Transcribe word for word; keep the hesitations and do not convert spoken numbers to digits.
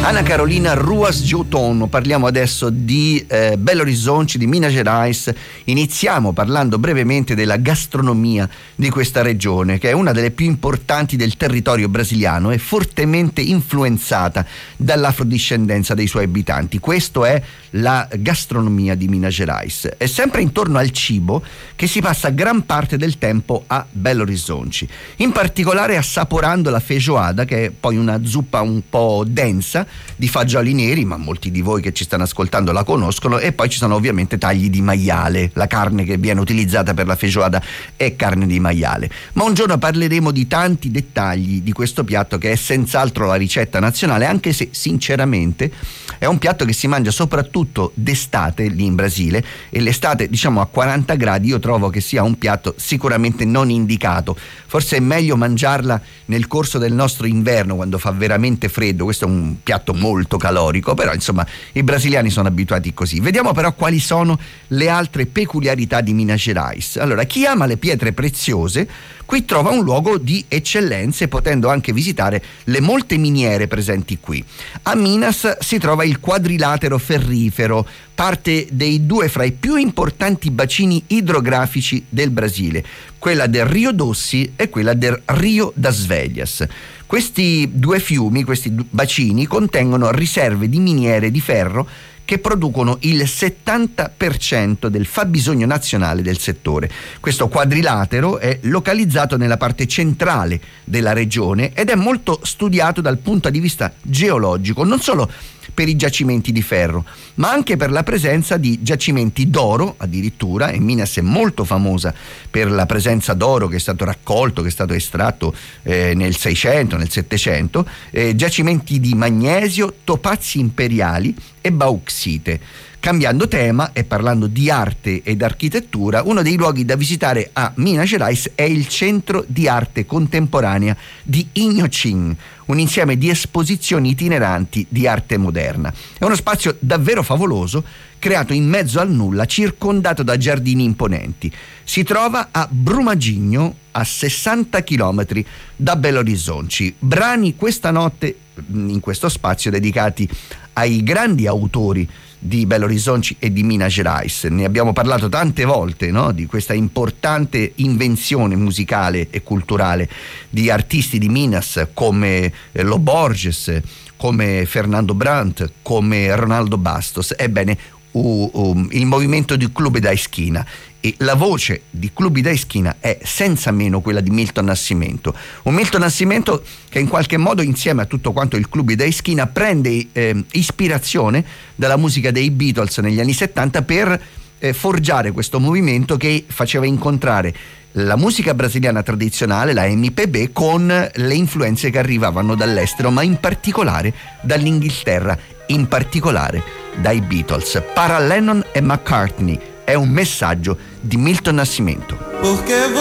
Ana Carolina Ruas Giotono, parliamo adesso di eh, Belo Horizonte, di Minas Gerais. Iniziamo parlando brevemente della gastronomia di questa regione, che è una delle più importanti del territorio brasiliano e fortemente influenzata dall'afrodiscendenza dei suoi abitanti. Questo è la gastronomia di Minas Gerais. È sempre intorno al cibo che si passa gran parte del tempo a Belo Horizonte, in particolare assaporando la feijoada, che è poi una zuppa un po' densa di fagioli neri, ma molti di voi che ci stanno ascoltando la conoscono, e poi ci sono ovviamente tagli di maiale. La carne che viene utilizzata per la feijoada è carne di maiale. Ma un giorno parleremo di tanti dettagli di questo piatto, che è senz'altro la ricetta nazionale, anche se sinceramente è un piatto che si mangia soprattutto d'estate lì in Brasile, e l'estate, diciamo a quaranta gradi, io trovo che sia un piatto sicuramente non indicato. Forse è meglio mangiarla nel corso del nostro inverno, quando fa veramente freddo. Questo è un piatto molto calorico, però insomma i brasiliani sono abituati così. Vediamo però quali sono le altre peculiarità di Minas Gerais. Allora, chi ama le pietre preziose qui trova un luogo di eccellenze, potendo anche visitare le molte miniere presenti qui. A Minas si trova il quadrilatero ferrifero, parte dei due fra i più importanti bacini idrografici del Brasile, quella del Rio Doce e quella del Rio das Velhas. Questi due fiumi, questi bacini, contengono riserve di miniere di ferro che producono il settanta per cento del fabbisogno nazionale del settore. Questo quadrilatero è localizzato nella parte centrale della regione ed è molto studiato dal punto di vista geologico, non solo per i giacimenti di ferro, ma anche per la presenza di giacimenti d'oro addirittura, e Minas è molto famosa per la presenza d'oro che è stato raccolto, che è stato estratto eh, nel Seicento, nel Settecento, eh, giacimenti di magnesio, topazi imperiali e bauxite. Cambiando tema e parlando di arte ed architettura, uno dei luoghi da visitare a Minas Gerais è il Centro di Arte Contemporanea di Inhotim, un insieme di esposizioni itineranti di arte moderna. È uno spazio davvero favoloso, creato in mezzo al nulla, circondato da giardini imponenti. Si trova a Brumadinho, a sessanta chilometri da Belo Horizonte. Brani questa notte in questo spazio dedicati ai grandi autori di Belo Horizonte e di Minas Gerais. Ne abbiamo parlato tante volte, no? Di questa importante invenzione musicale e culturale di artisti di Minas come eh, Lo Borges, come Fernando Brant, come Ronaldo Bastos. Ebbene, uh, um, il movimento di Clube da Esquina, e la voce di Clube da Esquina è senza meno quella di Milton Nascimento. Un Milton Nascimento che in qualche modo, insieme a tutto quanto il Clube da Esquina, prende eh, ispirazione dalla musica dei Beatles negli anni settanta per eh, forgiare questo movimento che faceva incontrare la musica brasiliana tradizionale, la M P B, con le influenze che arrivavano dall'estero, ma in particolare dall'Inghilterra, in particolare dai Beatles. Para Lennon e McCartney è un messaggio di Milton Nascimento. Porque